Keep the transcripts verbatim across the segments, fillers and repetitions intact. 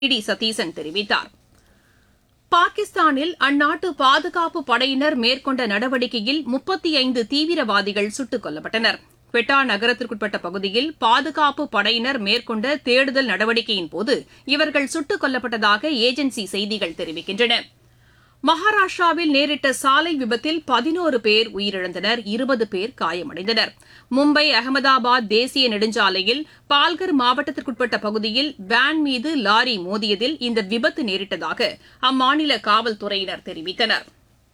D Satheesan தெரிவித்தார். பாகிஸ்தானில் அந்நாட்டு பாதுகாப்பு படையினர் மேற்கொண்ட நடவடிக்கையில் முப்பத்தி ஐந்து தீவிரவாதிகள் சுட்டுக் கொல்லப்பட்டனர். குவெட்டா நகரத்திற்குட்பட்ட பகுதியில் பாதுகாப்பு படையினர் மேற்கொண்ட தேடுதல் நடவடிக்கையின்போது இவர்கள் சுட்டுக் கொல்லப்பட்டதாக ஏஜென்சி செய்திகள் தெரிவிக்கின்றன. மகாராஷ்டிராவில் நேரிட்ட சாலை விபத்தில் பதினோரு பேர் உயிரிழந்தனர், இருபது பேர் காயமடைந்தனர். மும்பை அகமதாபாத் தேசிய நெடுஞ்சாலையில் பால்கர் மாவட்டத்திற்குட்பட்ட பகுதியில் வேன் மீது லாரி மோதியதில் இந்த விபத்து நேரிட்டதாக அம்மாநில காவல்துறையினர் தெரிவித்தனர்.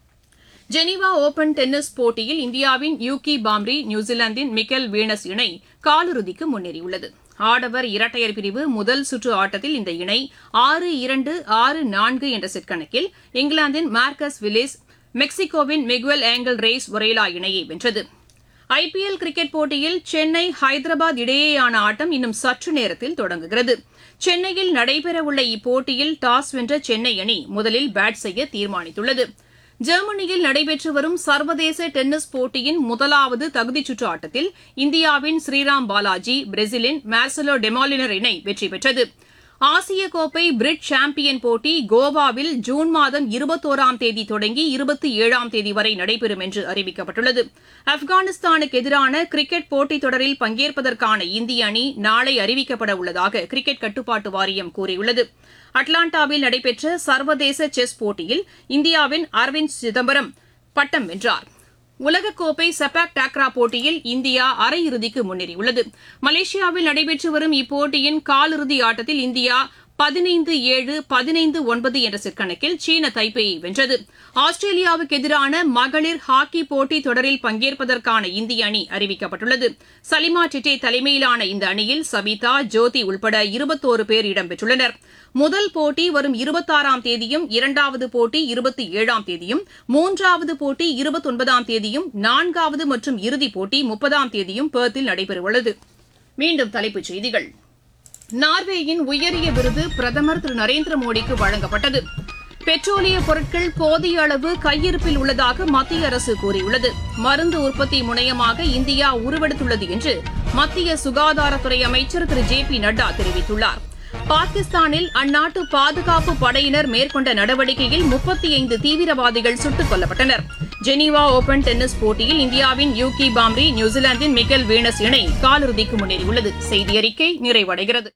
ஜெனீவா ஒபன் டென்னிஸ் போட்டியில் இந்தியாவின் யூகி பாம்ரி, நியூசிலாந்தின் மிக்கேல் வீனஸ் இணை காலிறுதிக்கு முன்னேறியுள்ளது. ஆடவர் இரட்டையர் பிரிவு முதல் சுற்று ஆட்டத்தில் இந்த இணை ஆறு இரண்டு ஆறு நான்கு என்ற செட் கணக்கில் இங்கிலாந்தின் மார்கஸ் வில்லிஸ், மெக்சிகோவின் மிகுவல் ஏங்கல் ரேஸ் ஒரேலா இணையை வென்றது. ஐ பி எல் கிரிக்கெட் போட்டியில் சென்னை ஹைதராபாத் இடையேயான ஆட்டம் இன்னும் சற்று நேரத்தில் தொடங்குகிறது. சென்னையில் நடைபெறவுள்ள இப்போட்டியில் டாஸ் வென்ற சென்னை அணி முதலில் பேட் செய்ய தீர்மானித்துள்ளது. ஜெர்மனியில் நடைபெற்று வரும் சர்வதேச டென்னிஸ் போட்டியின் முதலாவது தகுதிச்சுற்று ஆட்டத்தில் இந்தியாவின் ஸ்ரீராம் பாலாஜி, பிரேசிலின் மார்செலோ டெமாலினர் இணை வெற்றி பெற்றது. ஆசிய கோப்பை பிரிட்ஜ் சாம்பியன் போட்டி கோவாவில் ஜூன் மாதம் இருபத்தோராம் தேதி தொடங்கி இருபத்தி ஏழாம் தேதி வரை நடைபெறும் என்று அறிவிக்கப்பட்டுள்ளது. ஆப்கானிஸ்தானுக்கு எதிரான கிரிக்கெட் போட்டித் தொடரில் பங்கேற்பதற்கான இந்திய அணி நாளை அறிவிக்கப்பட உள்ளதாக கிரிக்கெட் கட்டுப்பாட்டு வாரியம் கூறியுள்ளது. அட்லாண்டாவில் நடைபெற்ற சர்வதேச செஸ் போட்டியில் இந்தியாவின் அரவிந்த் சிதம்பரம் பட்டம் வென்றார். உலகக்கோப்பை செபாக் டாக்ரா போட்டியில் இந்தியா அரையிறுதிக்கு முன்னேறியுள்ளது. மலேசியாவில் நடைபெற்று வரும் இப்போட்டியின் காலிறுதி ஆட்டத்தில் இந்தியா பதினைந்து ஏழு பதினைந்து ஒன்பது என்ற செட் கணக்கில் சீன தைப்பேயை வென்றது. ஆஸ்திரேலியாவுக்கு எதிரான மகளிர் ஹாக்கி போட்டித் தொடரில் பங்கேற்பதற்கான இந்திய அணி அறிவிக்கப்பட்டுள்ளது. சலிமா டிட்டே தலைமையிலான இந்த அணியில் சபிதா, ஜோதி உள்பட இருபத்தோரு பேர் இடம்பெற்றுள்ளனர். முதல் போட்டி வரும் இருபத்தாறாம் தேதியும், இரண்டாவது போட்டி இருபத்தி ஏழாம் தேதியும், மூன்றாவது போட்டி இருபத்தொன்பதாம் தேதியும், நான்காவது மற்றும் இறுதிப் போட்டி முப்பதாம் தேதியும் பெர்த்தில் நடைபெறவுள்ளது. மீண்டும் தலைப்புச் செய்திகள். நார்வேயின் உயரிய விருது பிரதமர் திரு நரேந்திர மோடிக்கு வழங்கப்பட்டது. பெட்ரோலிய பொருட்கள் போதிய அளவு கையிருப்பில் உள்ளதாக மத்திய அரசு கூறியுள்ளது. மருந்து உற்பத்தி முனையமாக இந்தியா உருவெடுத்துள்ளது என்று மத்திய சுகாதாரத்துறை அமைச்சர் திரு ஜே பி நட்டா தெரிவித்துள்ளார். பாகிஸ்தானில் அந்நாட்டு பாதுகாப்பு படையினர் மேற்கொண்ட நடவடிக்கையில் முப்பத்தி ஐந்து தீவிரவாதிகள் சுட்டுக் கொல்லப்பட்டனர். ஜெனீவா ஓபன் டென்னிஸ் போட்டியில் இந்தியாவின் யூகி பாம்ரி, நியூசிலாந்தின் மிக்கேல் வீனஸ் இணை காலிறுதிக்கு முன்னேறியுள்ளது. செய்தி அறிக்கை நிறைவடைகிறது.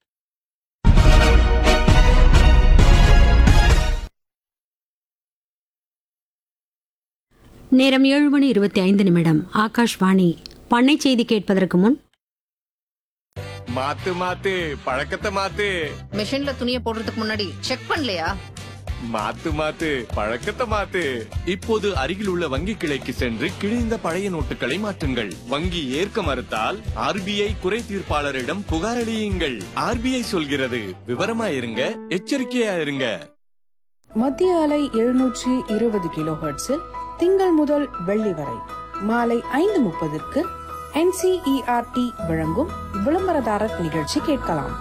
நேரம் ஏழு மணி இருபத்தி ஐந்து நிமிடம். ஆகாஷ்வாணி. பண்ணை செய்தி கேட்பதற்கு முன் மாத்து மாத்து பழக்கத்தை மாத்து. மிஷின்ல துணியை போடுறதுக்கு முன்னாடி செக் பண்ணலையா? மாத்து மாத்து பழக்கத்தை மாத்து. இப்போது அருகில் உள்ள வங்கி கிளைக்கு சென்று கிழிந்த பழைய நோட்டுகளை மாற்றுங்கள். வங்கி ஏற்க மறுத்தால் ஆர் பி ஐ குறை தீர்ப்பாளரிடம் புகார் அளியுங்கள். ஆர் பி ஐ சொல்கிறது, விவரமா இருங்க, எச்சரிக்கையா இருங்க. மத்திய அலை எழுநூற்றி இருபது கிலோ ஹெர்ட்ஸில் திங்கள் முதல் வெள்ளி வரை மாலை ஐந்து முப்பதற்கு N C E R D வழங்கும் விளம்பரதாரர் நிகழ்ச்சி கேட்கலாம்.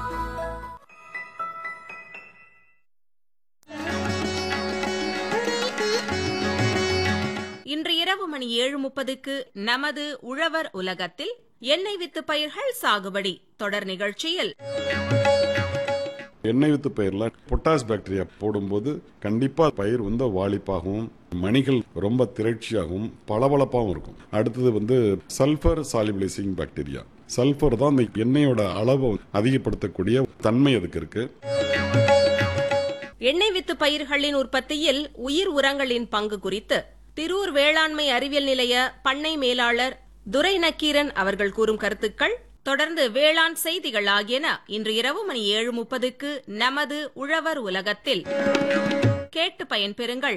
இன்று இரவு மணி ஏழு முப்பதுக்கு நமது உழவர் உலகத்தில் எண்ணெய் வித்து பயிர்கள் சாகுபடி தொடர் நிகழ்ச்சியில் எண்ணெய் வித்து பயிர்ல பொட்டாஸ் பாக்டீரியா போடும்போது கண்டிப்பா பயிர் வந்து வாளிப்பாகவும், மணிகள் ரொம்ப திரட்சியாகவும் பளபளப்பாகவும் இருக்கும். அடுத்தது வந்து சல்பர் சாலிபிளைசிங் பாக்டீரியா. சல்பர் தான் அந்த எண்ணெயோட அளவை அதிகப்படுத்தக்கூடிய தன்மை அதுக்கு இருக்கு. எண்ணெய் வித்து பயிர்களின் உற்பத்தியில் உயிர் உரங்களின் பங்கு குறித்து திரூர் வேளாண்மை அறிவியல் நிலைய பண்ணை மேலாளர் துரை நக்கீரன் அவர்கள் கூறும் கருத்துக்கள், தொடர்ந்து வேளாண் செய்திகள் ஆகியன இன்று இரவு மணி ஏழு முப்பதுக்கு நமது உழவர் உலகத்தில் கேட்டு பயன்பெறுங்கள்.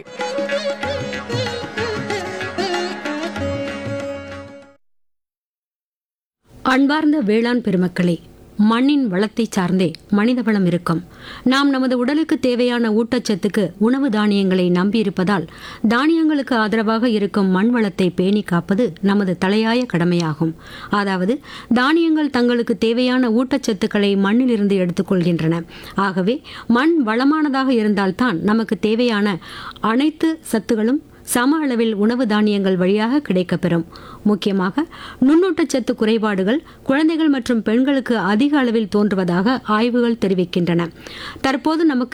அன்பார்ந்த வேளாண் பெருமக்களே, மண்ணின் வளத்தை சார்ந்தே மனித வளம் இருக்கும். நாம் நமது உடலுக்கு தேவையான ஊட்டச்சத்துக்கு உணவு தானியங்களை நம்பியிருப்பதால் தானியங்களுக்கு ஆதரவாக இருக்கும் மண் வளத்தை பேணி காப்பது நமது தலையாய கடமையாகும். அதாவது தானியங்கள் தங்களுக்கு தேவையான ஊட்டச்சத்துக்களை மண்ணிலிருந்து எடுத்துக்கொள்கின்றன. ஆகவே மண் வளமானதாக இருந்தால்தான் நமக்கு தேவையான அனைத்து சத்துகளும் சம அளவில் உணவு தானியங்கள் வழியாக கிடைக்கப்பெறும். முக்கியமாக நுண்ணூட்டச்சத்து குறைபாடுகள் குழந்தைகள் மற்றும் பெண்களுக்கு அதிக அளவில் தோன்றுவதாக ஆய்வுகள் தெரிவிக்கின்றன. தற்போது நமக்கு